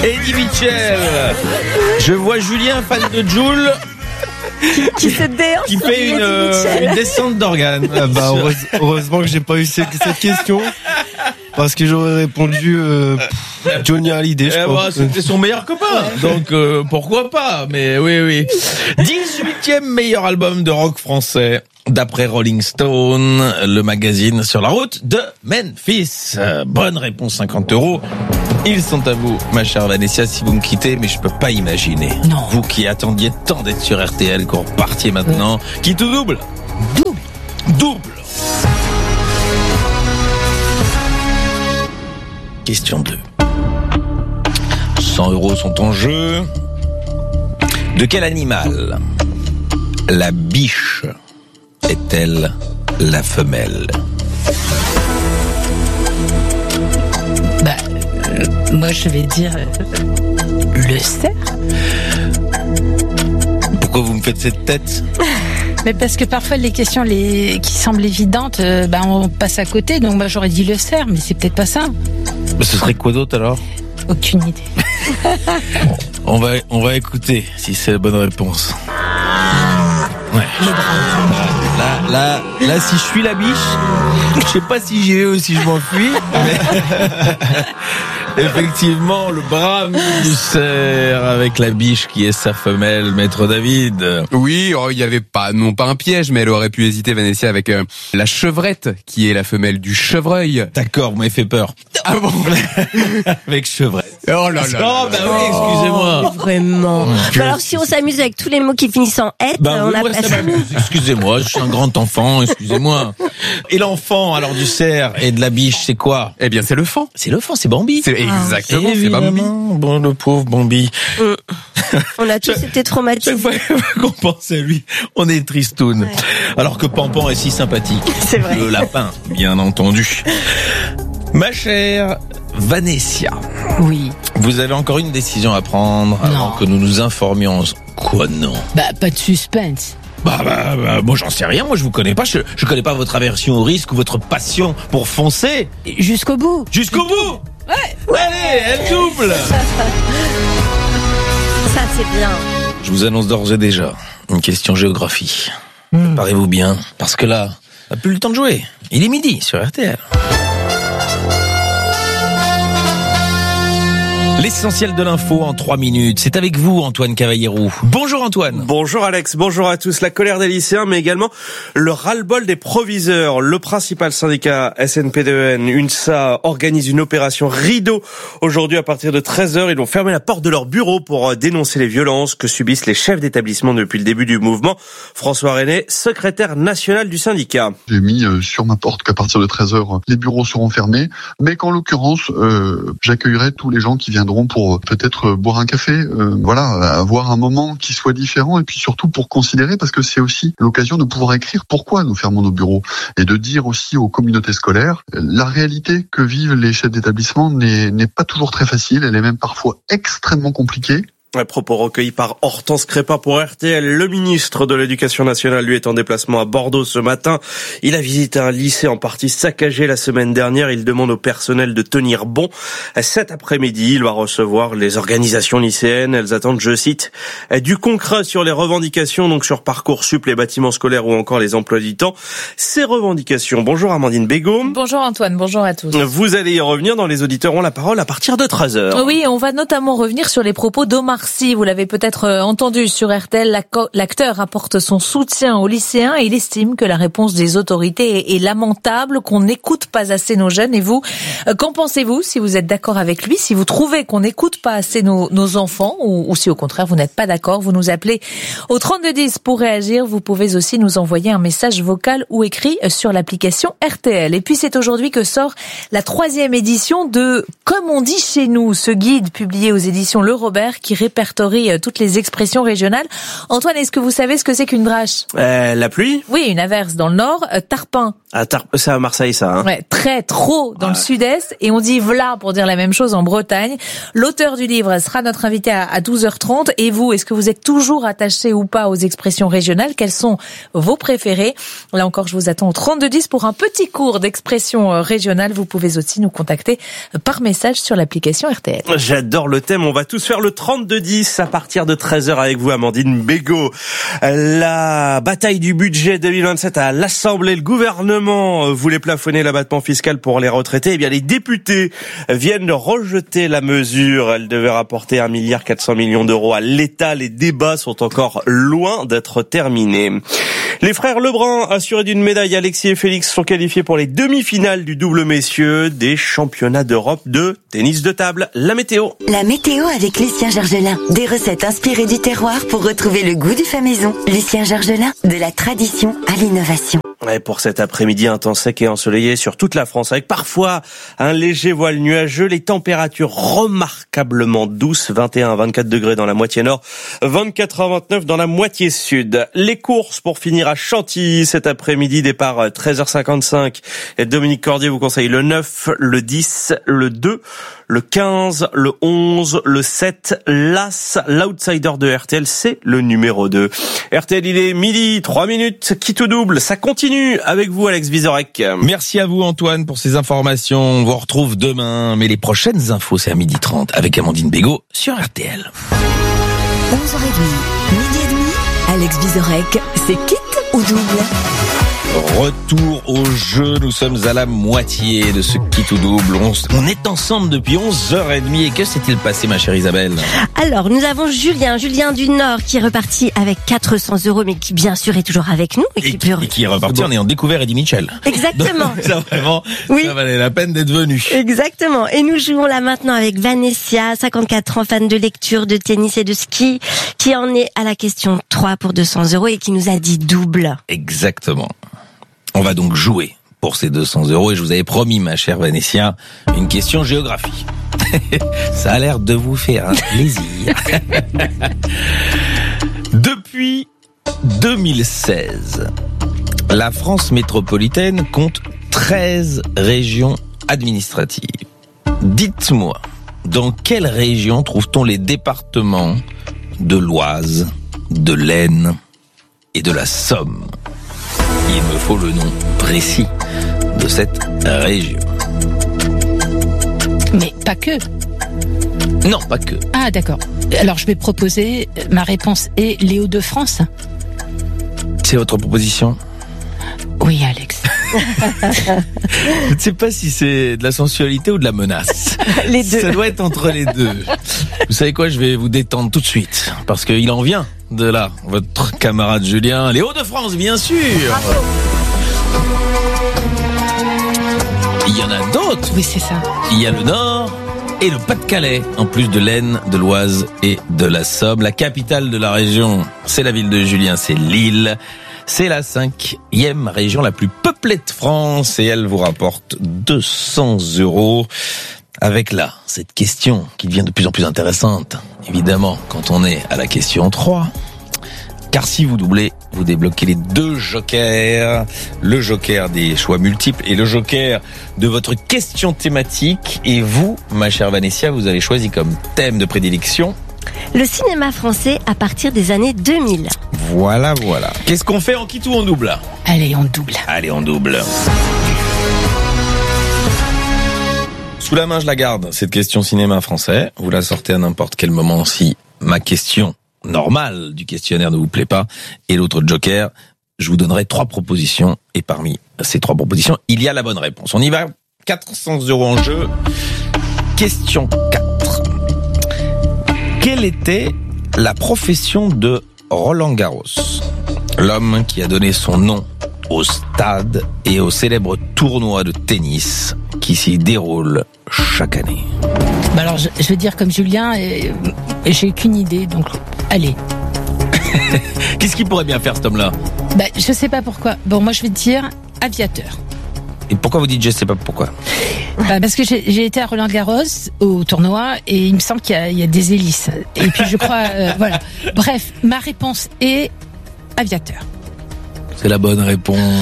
Eddie Mitchell. Je vois Julien, fan de Jul, qui se déhanche, qui fait une descente d'organes. Heureusement que j'ai pas eu cette question. Parce que j'aurais répondu Johnny Hallyday, je crois. C'était son meilleur copain, donc pourquoi pas. Mais oui. 18e meilleur album de rock français, d'après Rolling Stone, le magazine Sur la route de Memphis. Bonne réponse, 50 €. Ils sont à vous, ma chère Vanessa, si vous me quittez, mais je peux pas imaginer. Non. Vous qui attendiez tant d'être sur RTL, que vous repartiez maintenant, qui tout double. Double. Question 2. 100 € sont en jeu. De quel animal la biche est-elle la femelle? Moi je vais dire le cerf. Pourquoi vous me faites cette tête? Mais parce que parfois les questions qui semblent évidentes, on passe à côté. Donc moi j'aurais dit le cerf, mais c'est peut-être pas ça. Mais ce serait quoi d'autre alors? Aucune idée. On va écouter si c'est la bonne réponse. Ouais. Là, si je suis la biche, je sais pas si j'y vais ou si je m'enfuis. Mais effectivement, le brame du cerf avec la biche qui est sa femelle, maître David. Oui, il y avait pas un piège, mais elle aurait pu hésiter, Vanessa, avec la chevrette qui est la femelle du chevreuil. D'accord, vous m'avez fait peur. Ah bon? Avec chevrette. Oh là là. Oh bah oui, excusez-moi. Vraiment. Alors si on s'amuse avec tous les mots qui finissent en « et », on a moi, pas ça m'amuse. Excusez-moi, je suis un grand enfant, excusez-moi. Et l'enfant, alors, du cerf et de la biche, c'est quoi? Eh bien, c'est le fan. C'est le fan, c'est Bambi. C'est exactement, c'est Bambi. Bon, le pauvre Bambi. On a tous été traumatisés. Chaque fois qu'on pense à lui, on est tristoun. Ouais. Alors que Pampan est si sympathique. C'est vrai. Le lapin, bien entendu. Ma chère Vanessa. Oui. Vous avez encore une décision à prendre avant que nous nous informions. Quoi, non? Pas de suspense. Moi j'en sais rien, moi je vous connais pas, je connais pas votre aversion au risque ou votre passion pour foncer. Jusqu'au bout. Jusqu'au bout. Ouais. Allez, elle double. Ça c'est bien. Je vous annonce d'ores et déjà une question géographie. Préparez-vous bien, parce que là, on n'a plus le temps de jouer. Il est midi sur RTL. L'essentiel de l'info en 3 minutes. C'est avec vous, Antoine Cavallero. Bonjour Antoine. Bonjour Alex, bonjour à tous. La colère des lycéens, mais également le ras-le-bol des proviseurs. Le principal syndicat SNPDEN, UNSA, organise une opération rideau. Aujourd'hui, à partir de 13h, ils vont fermer la porte de leur bureau pour dénoncer les violences que subissent les chefs d'établissement depuis le début du mouvement. François René, secrétaire national du syndicat. J'ai mis sur ma porte qu'à partir de 13h, les bureaux seront fermés, mais qu'en l'occurrence, j'accueillerai tous les gens qui viendront pour peut-être boire un café, avoir un moment qui soit différent, et puis surtout pour considérer, parce que c'est aussi l'occasion de pouvoir écrire pourquoi nous fermons nos bureaux, et de dire aussi aux communautés scolaires, la réalité que vivent les chefs d'établissement n'est pas toujours très facile, elle est même parfois extrêmement compliquée. Propos recueillis par Hortense Crépin pour RTL. Le ministre de l'Éducation nationale, lui, est en déplacement à Bordeaux ce matin. Il a visité un lycée en partie saccagé la semaine dernière. Il demande au personnel de tenir bon. Cet après-midi, il va recevoir les organisations lycéennes. Elles attendent, je cite, du concret sur les revendications, donc sur Parcoursup, les bâtiments scolaires ou encore les emplois du temps. Ces revendications. Bonjour Amandine Bégaud. Bonjour Antoine, bonjour à tous. Vous allez y revenir, dans Les auditeurs ont la parole à partir de 13h. Oui, on va notamment revenir sur les propos d'Omar Sy. Vous l'avez peut-être entendu sur RTL, l'acteur apporte son soutien aux lycéens et il estime que la réponse des autorités est lamentable, qu'on n'écoute pas assez nos jeunes. Et vous, qu'en pensez-vous? Si vous êtes d'accord avec lui, si vous trouvez qu'on n'écoute pas assez nos enfants, ou si au contraire vous n'êtes pas d'accord, vous nous appelez au 3210 pour réagir. Vous pouvez aussi nous envoyer un message vocal ou écrit sur l'application RTL. Et puis c'est aujourd'hui que sort la 3e édition de Comme on dit chez nous, ce guide publié aux éditions Le Robert qui répond répertorie toutes les expressions régionales. Antoine, est-ce que vous savez ce que c'est qu'une drache? La pluie? Oui, une averse dans le nord. Tarpin. C'est à Marseille, ça. Hein. Ouais, trop dans le sud-est. Et on dit v'là pour dire la même chose en Bretagne. L'auteur du livre sera notre invité à 12h30. Et vous, est-ce que vous êtes toujours attaché ou pas aux expressions régionales? Quelles sont vos préférées? Là encore, je vous attends au 3210 pour un petit cours d'expression régionale. Vous pouvez aussi nous contacter par message sur l'application RTL. J'adore le thème. On va tous faire le 3210 à partir de 13h avec vous, Amandine Bégaud. La bataille du budget 2027 à l'Assemblée, le gouvernement voulait plafonner l'abattement fiscal pour les retraités. Eh bien, les députés viennent de rejeter la mesure. Elle devait rapporter 1,4 milliard d'euros à l'État. Les débats sont encore loin d'être terminés. Les frères Lebrun, assurés d'une médaille, Alexis et Félix, sont qualifiés pour les demi-finales du double messieurs des championnats d'Europe de tennis de table. La météo. La météo avec Lucien Georgelin. Des recettes inspirées du terroir pour retrouver le goût du fait maison. Lucien Georgelin, de la tradition à l'innovation. Et pour cet après-midi, un temps sec et ensoleillé sur toute la France, avec parfois un léger voile nuageux, les températures remarquablement douces, 21 à 24 degrés dans la moitié nord, 24 à 29 dans la moitié sud. Les courses pour finir à Chantilly cet après-midi, départ 13h55. Et Dominique Cordier vous conseille le 9, le 10, le 2, le 15, le 11, le 7, l'As, l'outsider de RTL, c'est le numéro 2. RTL, il est midi, 3 minutes, qui tout double, ça continue avec vous, Alex Vizorek. Merci à vous, Antoine, pour ces informations. On vous retrouve demain, mais les prochaines infos, c'est à 12h30 avec Amandine Bégaud sur RTL. 11h30, midi et demi, Alex Vizorek, c'est quitte ou double? Retour au jeu, nous sommes à la moitié de ce qui tout double. On est ensemble depuis 11h30 et que s'est-il passé, ma chère Isabelle? Alors, nous avons Julien du Nord qui est reparti avec 400 €, mais qui bien sûr est toujours avec nous. Et qui est reparti en ayant découvert Eddie Mitchell. Exactement. Donc, ça vraiment, oui. Ça valait la peine d'être venu. Exactement. Et nous jouons là maintenant avec Vanessa, 54 ans, fan de lecture, de tennis et de ski, qui en est à la question 3 pour 200 € et qui nous a dit double. Exactement. On va donc jouer pour ces 200 € et je vous avais promis, ma chère Vanessa, une question géographie. Ça a l'air de vous faire un plaisir. Depuis 2016, la France métropolitaine compte 13 régions administratives. Dites-moi, dans quelle région trouve-t-on les départements de l'Oise, de l'Aisne et de la Somme? Il me faut le nom précis de cette région. Mais pas que. Non, pas que. Ah, d'accord. Alors, je vais proposer, ma réponse est les Hauts-de-France. C'est votre proposition? Oui, Alex. Je ne sais pas si c'est de la sensualité ou de la menace. Les deux. Ça doit être entre les deux. Vous savez quoi, je vais vous détendre tout de suite. Parce qu'il en vient de là, votre camarade Julien. Les Hauts-de-France, bien sûr. Bravo. Il y en a d'autres. Oui, c'est ça. Il y a le Nord et le Pas-de-Calais, en plus de l'Aisne, de l'Oise et de la Somme. La capitale de la région, c'est la ville de Julien, c'est Lille. C'est la 5e région la plus peuplée de France et elle vous rapporte 200 €. Avec là, cette question qui devient de plus en plus intéressante, évidemment, quand on est à la question 3. Car si vous doublez, vous débloquez les 2 jokers. Le joker des choix multiples et le joker de votre question thématique. Et vous, ma chère Vanessa, vous avez choisi comme thème de prédilection le cinéma français à partir des années 2000. Voilà. Qu'est-ce qu'on fait en quitte ou en double? Allez, on double. Allez, on double. Sous la main, je la garde, cette question cinéma français. Vous la sortez à n'importe quel moment si ma question normale du questionnaire ne vous plaît pas. Et l'autre joker, je vous donnerai 3 propositions. Et parmi ces 3 propositions, il y a la bonne réponse. On y va. 400 € en jeu. Question 4. Quelle était la profession de Roland Garros, l'homme qui a donné son nom au stade et au célèbre tournoi de tennis qui s'y déroule chaque année? Bah alors, je vais dire comme Julien, j'ai qu'une idée, donc allez. Qu'est-ce qu'il pourrait bien faire, cet homme-là? Bah, je sais pas pourquoi. Bon, moi je vais te dire aviateur. Et pourquoi vous dites je sais pas pourquoi? Parce que j'ai été à Roland-Garros au tournoi et il me semble qu'il y a des hélices. Et puis je crois, voilà. Bref, ma réponse est aviateur. C'est la bonne réponse.